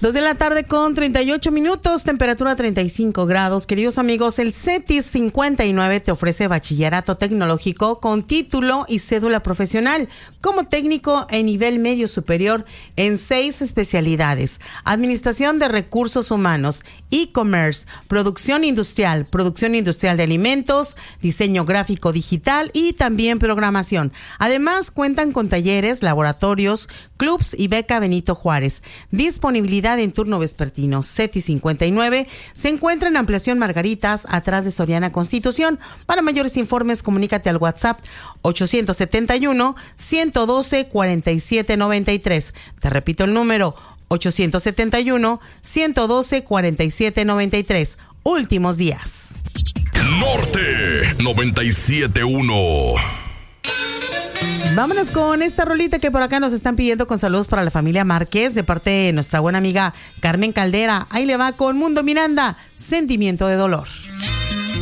2 de la tarde con 38 minutos, temperatura 35 grados. Queridos amigos, el CETIS 59 te ofrece bachillerato tecnológico con título y cédula profesional como técnico en nivel medio superior en 6 especialidades: administración de recursos humanos, e-commerce, producción industrial de alimentos, diseño gráfico digital y también programación. Además, cuentan con talleres, laboratorios, clubs y beca Benito Juárez. Disponibilidad en turno vespertino. CETIS 59 se encuentra en Ampliación Margaritas, atrás de Soriana Constitución. Para mayores informes, comunícate al WhatsApp 871-112-4793. Te repito el número, 871-112-4793. Últimos días. Norte 97.1. Vámonos con esta rolita que por acá nos están pidiendo, con saludos para la familia Márquez de parte de nuestra buena amiga Carmen Caldera. Ahí le va con Mundo Miranda, Sentimiento de Dolor.